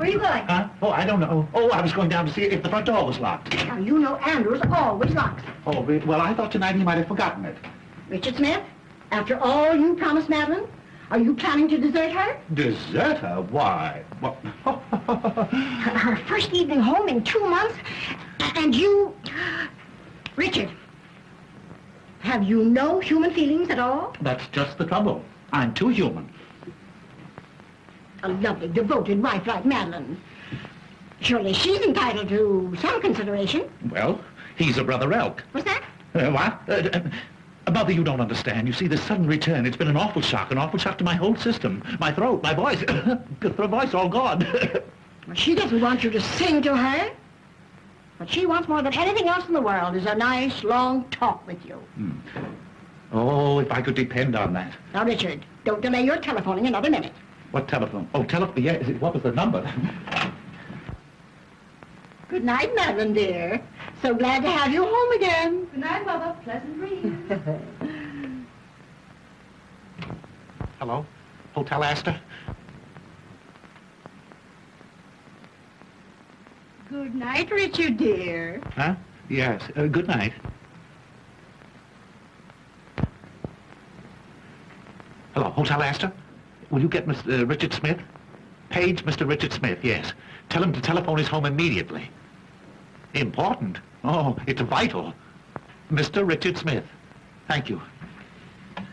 Where are you going? Huh? Oh, I don't know. Oh, I was going down to see if the front door was locked. Now, you know Andrews always locks. Oh, well, I thought tonight he might have forgotten it. Richard Smith, after all you promised Madeline, are you planning to desert her? Desert her? Why? What? Her first evening home in 2 months, and you... Richard, have you no human feelings at all? That's just the trouble. I'm too human. A lovely, devoted wife like Madeline. Surely she's entitled to some consideration. Well, he's a brother elk. What's that? What? Mother, you don't understand. You see, this sudden return, it's been an awful shock to my whole system. My throat, my voice, the voice all gone. Well, she doesn't want you to sing to her. What she wants more than anything else in the world is a nice, long talk with you. Oh, if I could depend on that. Now, Richard, don't delay your telephoning another minute. What telephone? Oh, telephone, yeah, what was the number? Good night, Madeline, dear. So glad to have you home again. Good night, Mother. Pleasant dreams. Hello? Hotel Astor? Good night, Richard, dear. Huh? Yes, good night. Hello, Hotel Astor? Will you get Mr. Richard Smith? Page Mr. Richard Smith, yes. Tell him to telephone his home immediately. Important? Oh, it's vital. Mr. Richard Smith. Thank you.